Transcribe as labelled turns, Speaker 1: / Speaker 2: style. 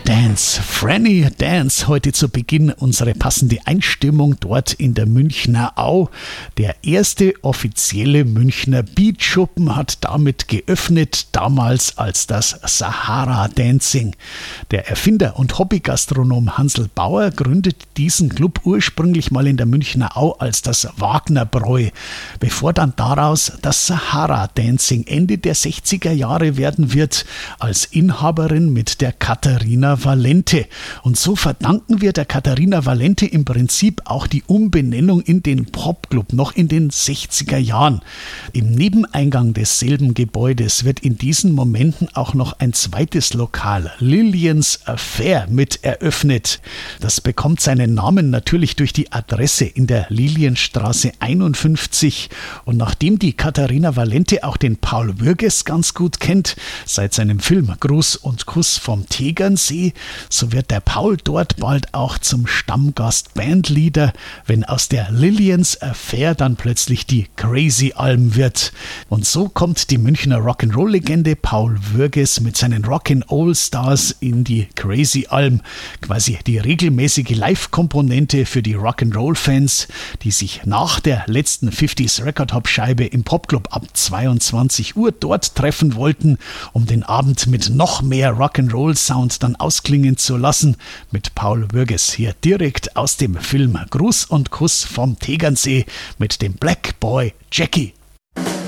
Speaker 1: Dance, Franny Dance, heute zu Beginn unsere passende Einstimmung dort in der Münchner Au. Der erste offizielle Münchner Beatschuppen hat damit geöffnet, damals als das Sahara Dancing. Der Erfinder und Hobbygastronom Hansl Bauer gründet diesen Club ursprünglich mal in der Münchner Au als das Wagnerbräu, bevor dann daraus das Sahara Dancing Ende der 60er Jahre werden wird, als Inhaberin mit der Katharina Valente. Und so verdanken wir der Katharina Valente im Prinzip auch die Umbenennung in den Popclub noch in den 60er Jahren. Im Nebeneingang desselben Gebäudes wird in diesen Momenten auch noch ein zweites Lokal, Lillians Affair, mit eröffnet. Das bekommt seinen Namen natürlich durch die Adresse in der Lilienstraße 51. Und nachdem die Katharina Valente auch den Paul Würges ganz gut kennt, seit seinem Film Gruß und Kuss vom Tegernsee, so wird der Paul dort bald auch zum Stammgast-Bandleader, wenn aus der Lillians Affair dann plötzlich die Crazy Alm wird. Und so kommt die Münchner Rock'n'Roll-Legende Paul Würges mit seinen Rock'n'All-Stars in die Crazy Alm, quasi die regelmäßige Live-Komponente für die Rock'n'Roll-Fans, die sich nach der letzten 50s Record-Hop-Scheibe im Popclub ab 22 Uhr dort treffen wollten, um den Abend mit noch mehr Rock'n'Roll-Sound dann ausklingen zu lassen, mit Paul Würges hier direkt aus dem Film Gruß und Kuss vom Tegernsee mit dem Black Boy Jackie.